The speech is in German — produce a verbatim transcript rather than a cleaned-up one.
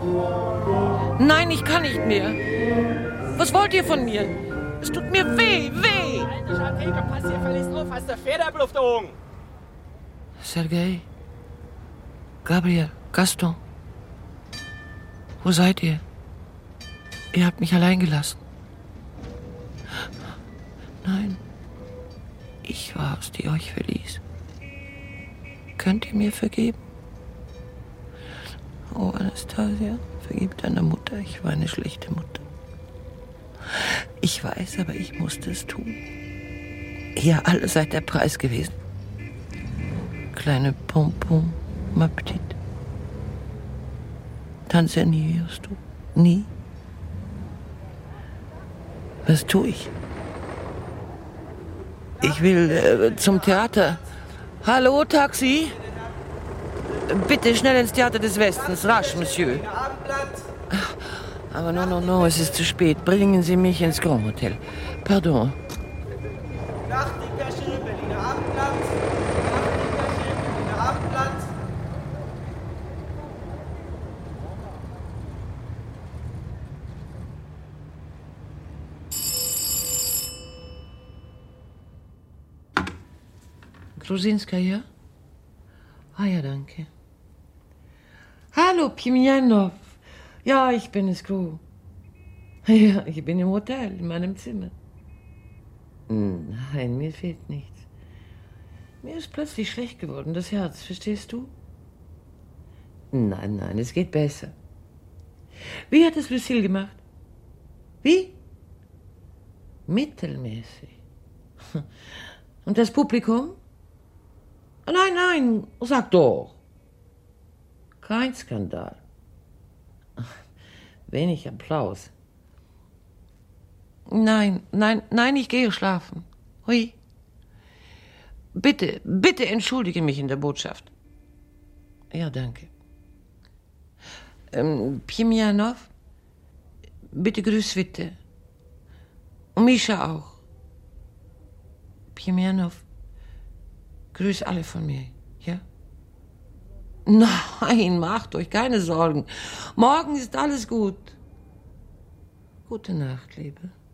Nein, ich kann nicht mehr. Was wollt ihr von mir? Es tut mir weh, weh. Alter Schattenke, pass hier verliest auf, hast du Federbel auf der Augen. Sergei, Gabriel, Gaston, wo seid ihr? Ihr habt mich allein gelassen. Nein, ich war's, die euch verließ. Könnt ihr mir vergeben? Oh, Anastasia, vergib deiner Mutter, ich war eine schlechte Mutter. Ich weiß, aber ich musste es tun. Ihr alle seid der Preis gewesen. Kleine Pompom, ma petite. Tanze nie, hörst du? Nie? Was tue ich? Ich will äh, zum Theater. Hallo, Taxi? Bitte schnell ins Theater des Westens. Rasch, Monsieur. Aber no, no, no, es ist zu spät. Bringen Sie mich ins Grand Hotel. Pardon. Nachtigkersche, Berliner Abendblatt. Nachtigkersche, Berliner Abendblatt. Gruzinskaya? Ah ja, danke. Hallo, Pimjanov. Ja, ich bin es, Crew. Ja, ich bin im Hotel, in meinem Zimmer. Nein, mir fehlt nichts. Mir ist plötzlich schlecht geworden, das Herz, verstehst du? Nein, nein, es geht besser. Wie hat es Lucille gemacht? Wie? Mittelmäßig. Und das Publikum? Nein, nein, sag doch. Kein Skandal. Wenig Applaus. Nein, nein, nein, ich gehe schlafen. Hui. Bitte, bitte entschuldige mich in der Botschaft. Ja, danke. Ähm, Pimjanov, bitte grüß Witte. Und Mischa auch. Pimjanov, grüß alle von mir, ja? Nein, macht euch keine Sorgen. Morgen ist alles gut. Gute Nacht, Liebe.